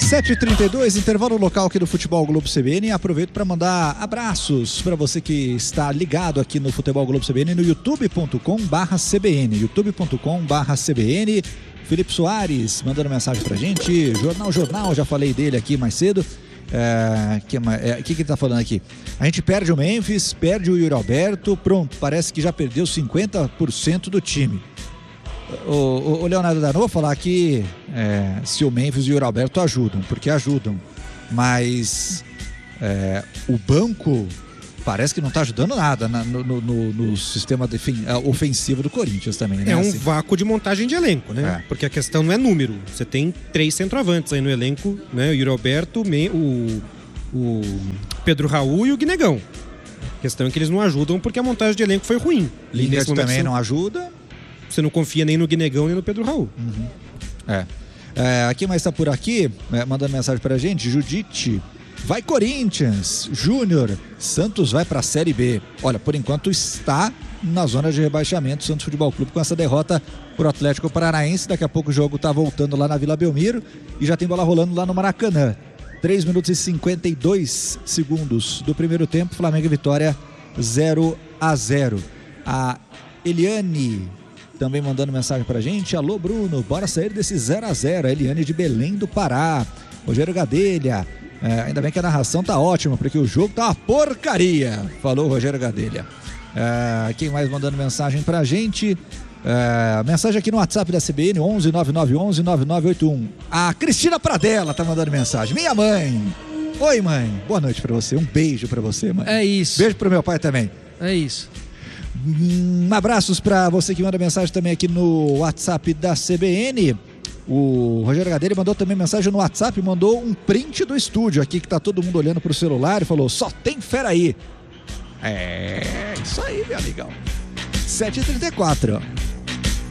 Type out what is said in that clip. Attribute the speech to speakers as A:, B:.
A: 7h32, intervalo local aqui do Futebol Globo CBN. Aproveito para mandar abraços para você que está ligado aqui no Futebol Globo CBN no youtube.com/CBN. youtube.com/CBN. Felipe Soares mandando mensagem pra gente. Jornal, já falei dele aqui mais cedo. O que ele tá falando aqui? A gente perde o Memphis, perde o Yuri Alberto, pronto, parece que já perdeu 50% do time. O Leonardo Danô falar que se o Memphis e o Yuri Alberto ajudam, porque ajudam, mas o banco parece que não está ajudando nada no sistema ofensivo do Corinthians também, né?
B: É um vácuo de montagem de elenco, né? Porque a questão não é número. Você tem 3 centroavantes aí no elenco, né? O Yuri Alberto, o Pedro Raul e o Guinegão. A questão é que eles não ajudam porque a montagem de elenco foi ruim.
A: Lingard também não ajuda.
B: Você não confia nem no Guinegão nem no Pedro Raul.
A: Quem mais está por aqui, mandando mensagem pra gente? Judite. Vai Corinthians, Júnior, Santos vai para a Série B. Olha, por enquanto está na zona de rebaixamento, Santos Futebol Clube, com essa derrota pro Atlético Paranaense. Daqui a pouco o jogo tá voltando lá na Vila Belmiro e já tem bola rolando lá no Maracanã. 3 minutos e 52 segundos do primeiro tempo, Flamengo e Vitória 0-0. A Eliane também mandando mensagem pra gente. Alô, Bruno, bora sair desse 0-0. A Eliane de Belém do Pará. Rogério Gadelha. Ainda bem que a narração tá ótima, porque o jogo tá uma porcaria, falou o Rogério Gadelha. Quem mais mandando mensagem pra gente? Mensagem aqui no WhatsApp da CBN, 11 9911 9981. A Cristina Pradella tá mandando mensagem. Minha mãe. Oi, mãe. Boa noite pra você. Um beijo pra você, mãe.
C: É isso.
A: Beijo pro meu pai também.
C: É isso.
A: Abraços pra você que manda mensagem também aqui no WhatsApp da CBN. O Rogério Gadelha mandou também mensagem no WhatsApp, mandou um print do estúdio aqui, que tá todo mundo olhando pro celular e falou, só tem fera aí. Isso aí, meu amigão. 7h34.